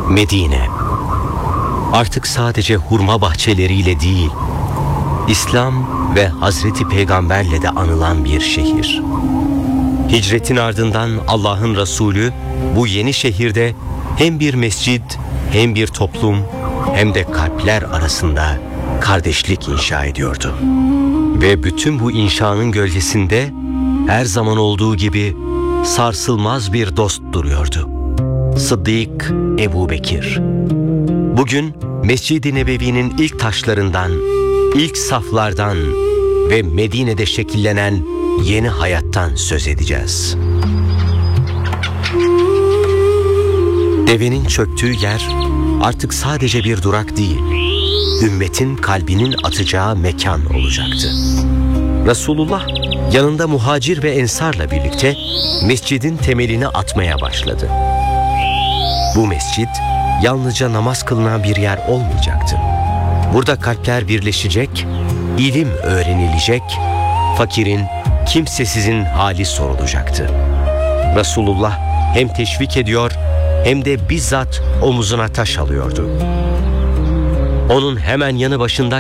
Medine artık sadece hurma bahçeleriyle değil, İslam ve Hazreti Peygamberle de anılan bir şehir. Hicretin ardından Allah'ın Resulü bu yeni şehirde hem bir mescit, hem bir toplum, hem de kalpler arasında kardeşlik inşa ediyordu. Ve bütün bu inşanın gölgesinde her zaman olduğu gibi sarsılmaz bir dost duruyordu. Sıddık Ebu Bekir. Bugün Mescid-i Nebevi'nin ilk taşlarından, ilk saflardan ve Medine'de şekillenen yeni hayattan söz edeceğiz. Devenin çöktüğü yer artık sadece bir durak değil, ümmetin kalbinin atacağı mekan olacaktı. Resulullah yanında muhacir ve ensarla birlikte mescidin temelini atmaya başladı. Bu mescit yalnızca namaz kılınan bir yer olmayacaktı. Burada kalpler birleşecek, ilim öğrenilecek, fakirin, kimsesizin hali sorulacaktı. Resulullah hem teşvik ediyor hem de bizzat omuzuna taş alıyordu. Onun hemen yanı başında